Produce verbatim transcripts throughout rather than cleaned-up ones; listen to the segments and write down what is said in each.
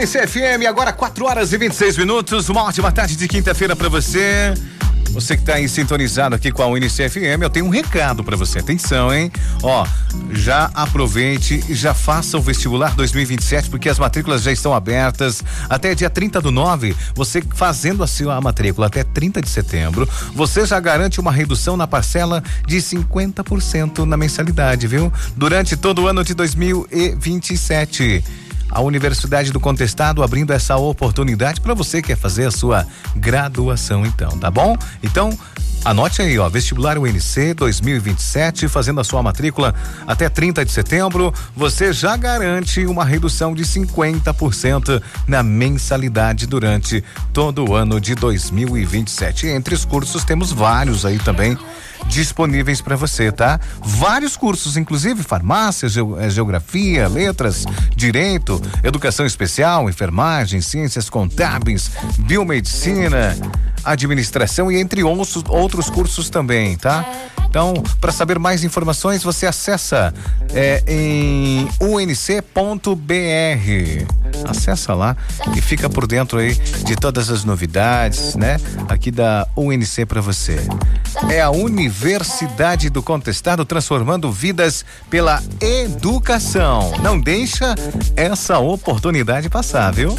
N C F M, agora quatro horas e vinte e seis minutos. Uma ótima tarde de quinta-feira pra você. Você que tá aí sintonizado aqui com a U N C F M, eu tenho um recado pra você. Atenção, hein? Ó, já aproveite e já faça o vestibular dois mil e vinte e sete, porque as matrículas já estão abertas até dia trinta do nove. Você fazendo a sua matrícula até trinta de setembro, você já garante uma redução na parcela de cinquenta por cento na mensalidade, viu? Durante todo o ano de dois mil e vinte e sete. A Universidade do Contestado abrindo essa oportunidade para você que quer fazer a sua graduação, então, tá bom? Então, anote aí, ó, vestibular U N C dois mil e vinte e sete, fazendo a sua matrícula até trinta de setembro, você já garante uma redução de cinquenta por cento na mensalidade durante todo o ano de dois mil e vinte e sete. Entre os cursos temos vários aí também disponíveis para você, tá? Vários cursos, inclusive farmácia, geografia, letras, direito, educação especial, enfermagem, ciências contábeis, biomedicina, administração e entre outros cursos também, tá? Então, para saber mais informações, você acessa é, em u n c ponto b r. Acessa lá e fica por dentro aí de todas as novidades, né? Aqui da U N C para você. É a Universidade do Contestado transformando vidas pela educação. Não deixa essa oportunidade passar, viu?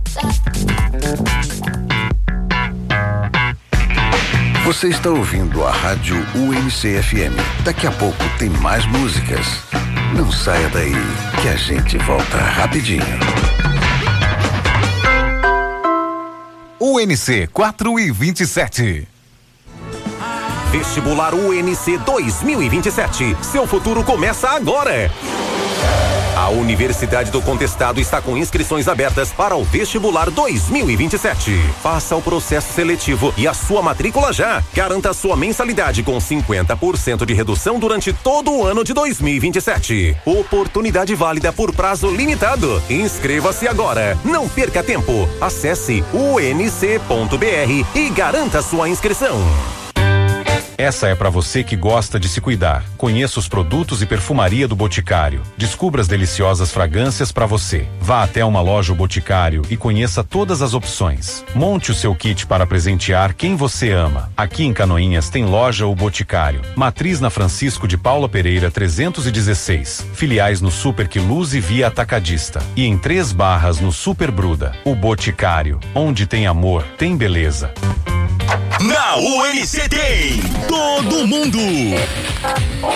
Você está ouvindo a Rádio U N C F M. Daqui a pouco tem mais músicas. Não saia daí, que a gente volta rapidinho. U N C quatro e vinte e sete. Vestibular U N C dois mil e vinte e sete. Seu futuro começa agora. A Universidade do Contestado está com inscrições abertas para o Vestibular dois mil e vinte e sete. Faça o processo seletivo e a sua matrícula já. Garanta sua mensalidade com cinquenta por cento de redução durante todo o ano de dois mil e vinte e sete. Oportunidade válida por prazo limitado. Inscreva-se agora. Não perca tempo. Acesse u n c ponto b r e garanta sua inscrição. Essa é para você que gosta de se cuidar. Conheça os produtos e perfumaria do Boticário. Descubra as deliciosas fragrâncias para você. Vá até uma loja o Boticário e conheça todas as opções. Monte o seu kit para presentear quem você ama. Aqui em Canoinhas tem loja o Boticário. Matriz na Francisco de Paula Pereira trezentos e dezesseis. Filiais no Super Quiluz e Via Atacadista. E em Três Barras no Super Bruda. O Boticário. Onde tem amor, tem beleza. Na U N C tem todo mundo.